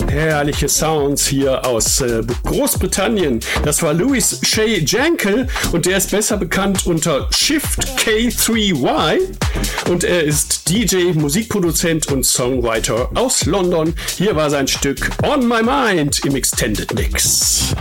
Herrliche Sounds hier aus Großbritannien. Das war Louis Shay Jankel und der ist besser bekannt unter Shift K3Y und er ist DJ, Musikproduzent und Songwriter aus London. Hier war sein Stück On My Mind im Extended Mix.